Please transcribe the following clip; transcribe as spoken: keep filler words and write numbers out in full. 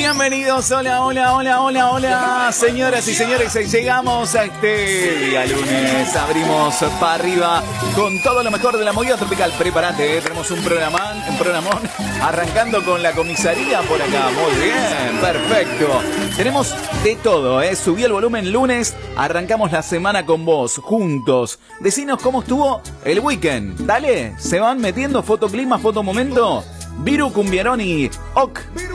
Bienvenidos, hola, hola, hola, hola, hola, señoras y señores, llegamos a este día lunes, abrimos para arriba con todo lo mejor de la movida tropical. Prepárate, ¿eh? Tenemos un programón, un programón, arrancando con la comisaría por acá, muy bien, perfecto. Tenemos de todo, ¿eh? Subí el volumen lunes, arrancamos la semana con vos, juntos. Decinos cómo estuvo el weekend, dale, se van metiendo foto clima, foto momento, Viru Cumbiaroni, ok.